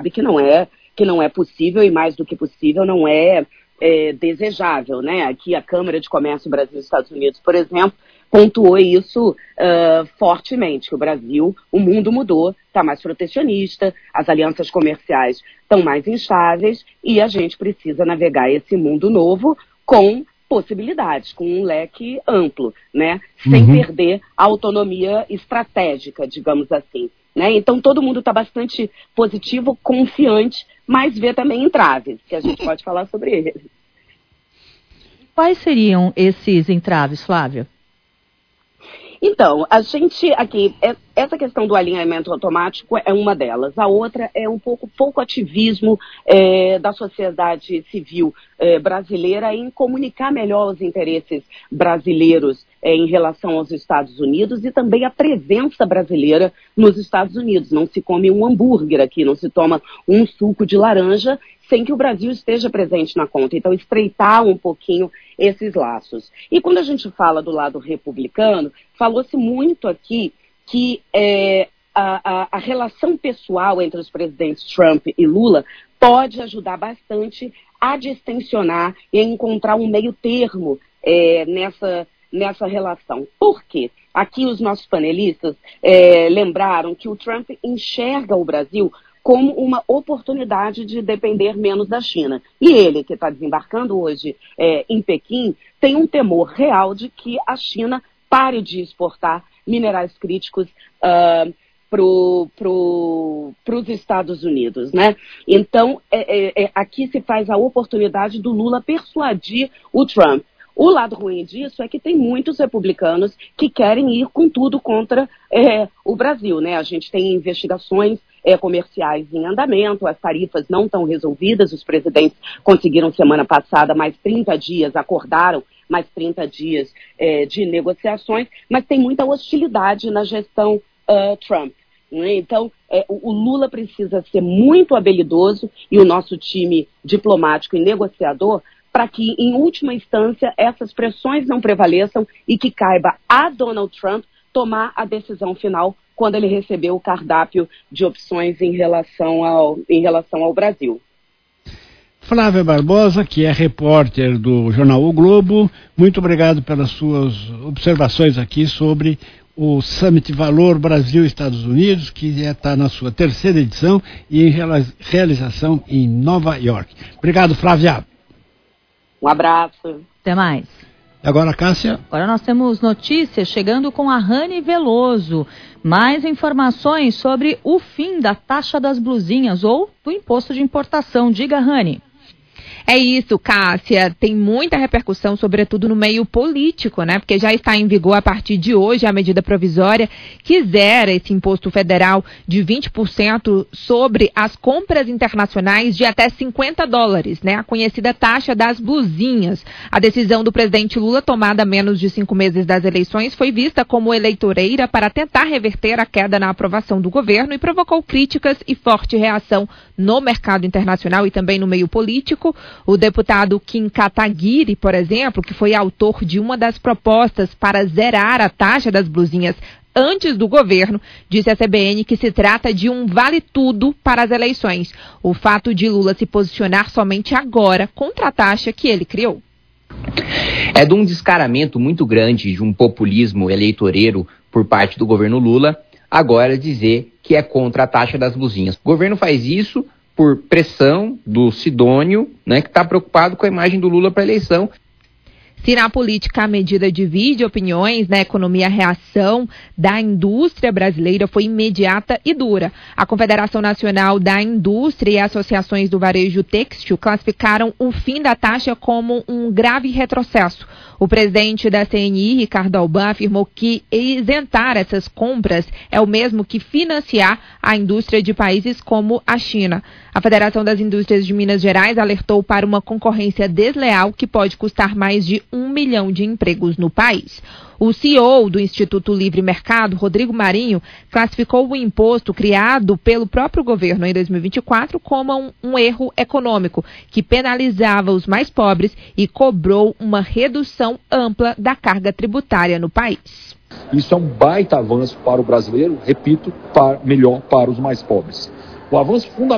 que não é possível, e mais do que possível, não é desejável, né? Aqui a Câmara de Comércio Brasil e Estados Unidos, por exemplo, pontuou isso fortemente, que o mundo mudou, está mais protecionista, as alianças comerciais estão mais instáveis e a gente precisa navegar esse mundo novo com possibilidades, com um leque amplo, né? Sem perder a autonomia estratégica, digamos assim. Né? Então todo mundo está bastante positivo, confiante, mas vê também entraves, que a gente pode falar sobre eles. Quais seriam esses entraves, Flávia? Então, a gente aqui, essa questão do alinhamento automático é uma delas. A outra é um pouco ativismo da sociedade civil brasileira em comunicar melhor os interesses brasileiros em relação aos Estados Unidos e também a presença brasileira nos Estados Unidos. Não se come um hambúrguer aqui, não se toma um suco de laranja sem que o Brasil esteja presente na conta. Então, estreitar um pouquinho esses laços. E quando a gente fala do lado republicano, falou-se muito aqui que a relação pessoal entre os presidentes Trump e Lula pode ajudar bastante a distensionar e a encontrar um meio termo nessa relação. Por quê? Aqui os nossos panelistas lembraram que o Trump enxerga o Brasil como uma oportunidade de depender menos da China. E ele, que está desembarcando hoje em Pequim, tem um temor real de que a China pare de exportar minerais críticos para os Estados Unidos, né? Então, aqui se faz a oportunidade do Lula persuadir o Trump. O lado ruim disso é que tem muitos republicanos que querem ir com tudo contra o Brasil, né? A gente tem investigações comerciais em andamento, as tarifas não estão resolvidas, os presidentes conseguiram semana passada mais 30 dias, acordaram mais 30 dias de negociações, mas tem muita hostilidade na gestão Trump. Né? Então, o Lula precisa ser muito habilidoso e o nosso time diplomático e negociador para que, em última instância, essas pressões não prevaleçam e que caiba a Donald Trump tomar a decisão final quando ele receber o cardápio de opções em relação ao Brasil. Flávia Barbosa, que é repórter do jornal O Globo, muito obrigado pelas suas observações aqui sobre o Summit Valor Brasil-Estados Unidos, que está na sua terceira edição e em realização em Nova York. Obrigado, Flávia. Um abraço. Até mais. Agora, Cássia. Agora nós temos notícias chegando com a Rani Veloso. Mais informações sobre o fim da taxa das blusinhas ou do imposto de importação. Diga, Rani. É isso, Cássia, tem muita repercussão, sobretudo no meio político, né? Porque já está em vigor a partir de hoje a medida provisória que zera esse imposto federal de 20% sobre as compras internacionais de até $50, né? A conhecida taxa das blusinhas. A decisão do presidente Lula, tomada a menos de 5 meses das eleições, foi vista como eleitoreira para tentar reverter a queda na aprovação do governo e provocou críticas e forte reação no mercado internacional e também no meio político. O deputado Kim Kataguiri, por exemplo, que foi autor de uma das propostas para zerar a taxa das blusinhas antes do governo, disse à CBN que se trata de um vale-tudo para as eleições. O fato de Lula se posicionar somente agora contra a taxa que ele criou. É de um descaramento muito grande, de um populismo eleitoreiro por parte do governo Lula, agora dizer que é contra a taxa das blusinhas. O governo faz isso por pressão do Sidônio, né, que está preocupado com a imagem do Lula para a eleição. Se na política a medida divide opiniões, na economia a reação da indústria brasileira foi imediata e dura. A Confederação Nacional da Indústria e associações do varejo têxtil classificaram o fim da taxa como um grave retrocesso. O presidente da CNI, Ricardo Alban, afirmou que isentar essas compras é o mesmo que financiar a indústria de países como a China. A Federação das Indústrias de Minas Gerais alertou para uma concorrência desleal que pode custar mais de 1 milhão de empregos no país. O CEO do Instituto Livre Mercado, Rodrigo Marinho, classificou o imposto criado pelo próprio governo em 2024 como um erro econômico que penalizava os mais pobres e cobrou uma redução ampla da carga tributária no país. Isso é um baita avanço para o brasileiro, repito, melhor para os mais pobres. O avanço fundamental